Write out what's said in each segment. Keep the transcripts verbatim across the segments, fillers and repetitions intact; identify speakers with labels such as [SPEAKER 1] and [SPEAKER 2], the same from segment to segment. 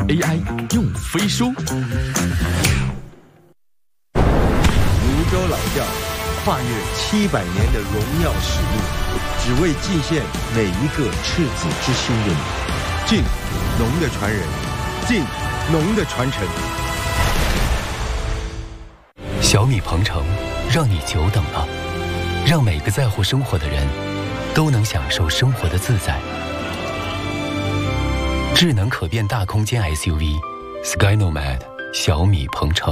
[SPEAKER 1] A I 用飞说。泸
[SPEAKER 2] 州老窖跨越七百年的荣耀使命，只为祭献每一个赤子之心的你。敬农的传人，敬农的传承。
[SPEAKER 3] 小米鹏程让你久等了，让每个在乎生活的人都能享受生活的自在。智能可变大空间 S U V Sky Nomad 小米鹏程。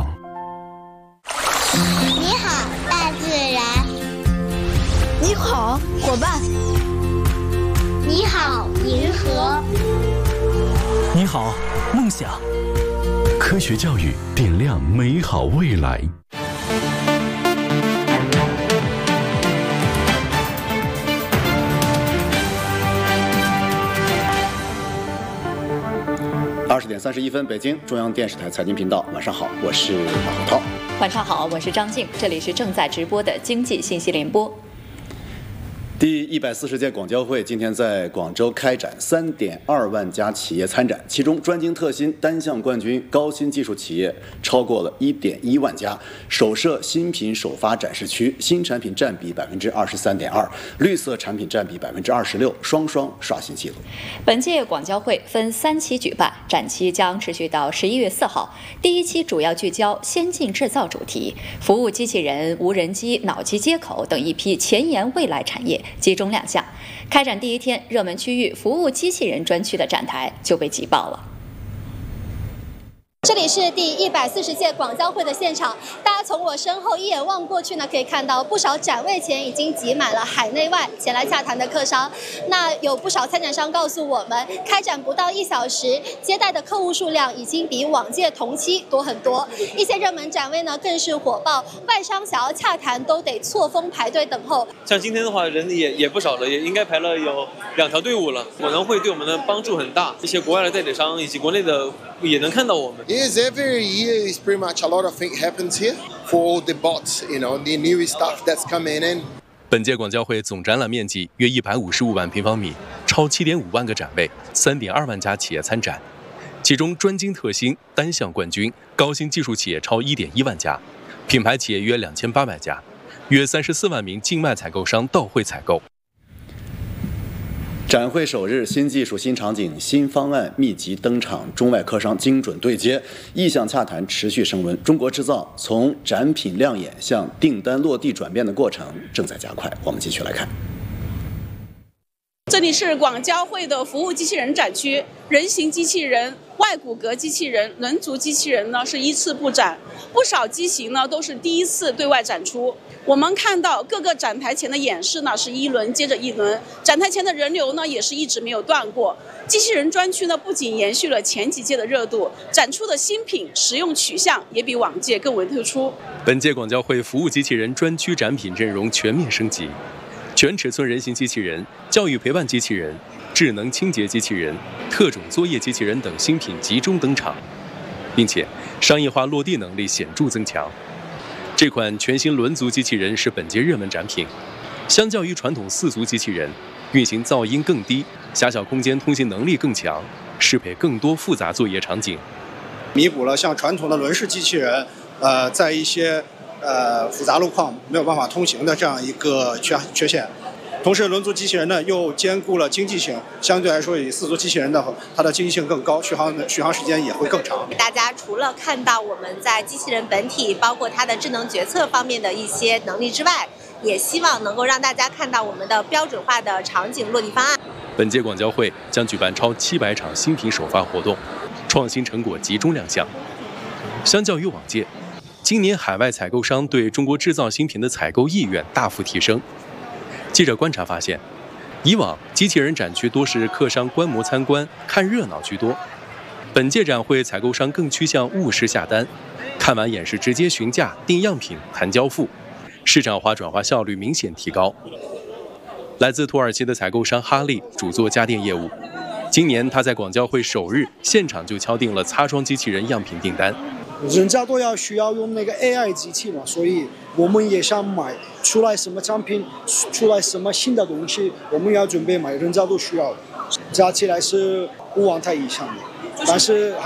[SPEAKER 4] 你好，大自然。
[SPEAKER 5] 你好，伙伴。
[SPEAKER 4] 你好，银河。
[SPEAKER 6] 你好，梦想。
[SPEAKER 1] 科学教育点亮美好未来。
[SPEAKER 7] 二十点三十一分，北京中央电视台财经频道，晚上好，我是马洪涛。
[SPEAKER 8] 晚上好，我是张静，这里是正在直播的经济信息联播。
[SPEAKER 7] 第一百四十届广交会今天在广州开展，三点二万家企业参展，其中专精特新单项冠军高新技术企业超过了一点一万家，首设新品首发展示区，新产品占比百分之二十三点二，绿色产品占比百分之二十六，双双刷新纪录。
[SPEAKER 8] 本届广交会分三期举办，展期将持续到十一月四号。第一期主要聚焦先进制造主题，服务机器人、无人机、脑机接口等一批前沿未来产业集中亮相。开展第一天，热门区域服务机器人专区的展台就被挤爆了。
[SPEAKER 5] 这里是第一百四十届广交会的现场，大家从我身后一眼望过去呢，可以看到不少展位前已经挤满了海内外前来洽谈的客商。那有不少参展商告诉我们，开展不到一小时，接待的客户数量已经比往届同期多很多。一些热门展位呢更是火爆，外商想要洽谈都得错峰排队等候。
[SPEAKER 9] 像今天的话，人也也不少了，也应该排了有两条队伍了。可能会对我们的帮助很大，一些国外的代理商以及国内的也能看到我们。
[SPEAKER 10] Yes, every year is pretty much a lot of things happens here for all the bots, you know, the new stuff that's coming in.
[SPEAKER 11] 本届广交会总展览面积约一百五十五万平方米，超七点五万个展位，三点二万家企业参展，其中专精特新单项冠军高新技术企业超一点一万家，品牌企业约两千八百家，约三十四万名境外采购商到会采购。
[SPEAKER 7] 展会首日，新技术、新场景、新方案密集登场，中外客商精准对接，意向洽谈持续升温。中国制造从展品亮眼向订单落地转变的过程正在加快。我们继续来看。
[SPEAKER 12] 这里是广交会的服务机器人展区，人形机器人、外骨骼机器人、轮足机器人呢是依次布展，不少机型呢都是第一次对外展出。我们看到各个展台前的演示呢是一轮接着一轮，展台前的人流呢也是一直没有断过。机器人专区呢不仅延续了前几届的热度，展出的新品实用取向也比往届更为突出。
[SPEAKER 11] 本届广交会服务机器人专区展品阵容全面升级，全尺寸人形机器人、教育陪伴机器人、智能清洁机器人、特种作业机器人等新品集中登场，并且商业化落地能力显著增强。这款全新轮足机器人是本届热门展品，相较于传统四足机器人，运行噪音更低，狭小空间通行能力更强，适配更多复杂作业场景，
[SPEAKER 13] 弥补了像传统的轮式机器人，呃，在一些呃复杂路况没有办法通行的这样一个缺缺陷。同时，轮足机器人呢又兼顾了经济性，相对来说以四足机器人的它的经济性更高，续航续航时间也会更长。
[SPEAKER 5] 大家除了看到我们在机器人本体，包括它的智能决策方面的一些能力之外，也希望能够让大家看到我们的标准化的场景落地方案。
[SPEAKER 11] 本届广交会将举办超七百场新品首发活动，创新成果集中亮相。相较于往届，今年海外采购商对中国制造新品的采购意愿大幅提升。记者观察发现，以往机器人展区多是客商观摩参观、看热闹居多，本届展会采购商更趋向务实下单，看完演示直接询价、定样品、谈交付，市场化转化效率明显提高。来自土耳其的采购商哈利主做家电业务，今年他在广交会首日现场就敲定了擦窗机器人样品订单。
[SPEAKER 14] 人家都要需要用那个 A I 机器嘛，所以我们也想买出来什么产品，出来什么新的东西，我们要准备买，人家都需要的，加起来是五万台以上的，但是